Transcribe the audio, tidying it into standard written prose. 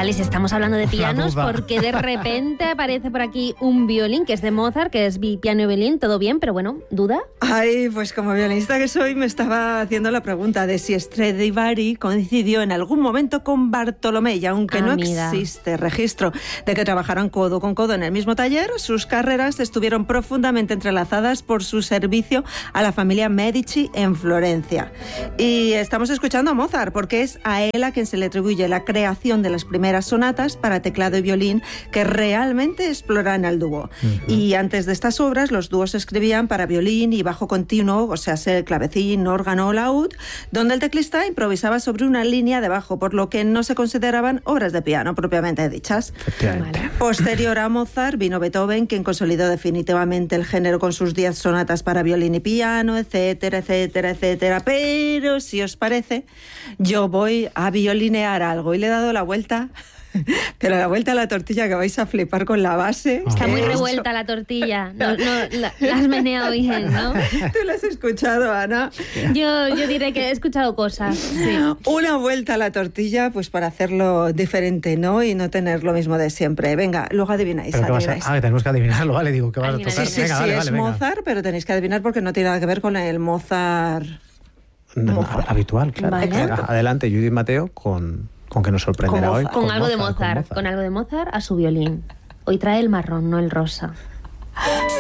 Vale, si estamos hablando de pianos, porque de repente aparece por aquí un violín que es de Mozart, que es piano y violín, todo bien, pero bueno, ¿duda? Ay, pues como violinista que soy, me estaba haciendo la pregunta de si Stradivari coincidió en algún momento con Bartolomé, y aunque no existe registro de que trabajaran codo con codo en el mismo taller, sus carreras estuvieron profundamente entrelazadas por su servicio a la familia Medici en Florencia. Y estamos escuchando a Mozart, porque es a él a quien se le atribuye la creación de las primeras sonatas para teclado y violín que realmente exploran al dúo. Y antes de estas obras, los dúos se escribían para violín y bajo continuo, o sea, el clavecín, órgano o laúd, donde el teclista improvisaba sobre una línea de bajo, por lo que no se consideraban obras de piano propiamente dichas. Posterior a Mozart vino Beethoven, quien consolidó definitivamente el género con sus 10 sonatas para violín y piano, etcétera, etcétera, etcétera. Pero si os parece, yo voy a violinear algo y le he dado la vuelta. Pero la vuelta a la tortilla, que vais a flipar con la base. Está muy revuelta la tortilla. No, la has meneado bien, ¿no? ¿Tú la has escuchado, Ana? Yo diré que he escuchado cosas. Sí. Una vuelta a la tortilla, pues para hacerlo diferente, ¿no? Y no tener lo mismo de siempre. Venga, luego adivináis. Tenemos que adivinarlo, ¿vale? Digo, que vas a tocar. Sí, es Mozart, pero tenéis que adivinar porque no tiene nada que ver con el Mozart habitual, claro. Vale. Adelante, Judith Mateo, con que nos sorprenderá hoy. Con algo de Mozart. Con algo de Mozart a su violín. Hoy trae el marrón, no el rosa.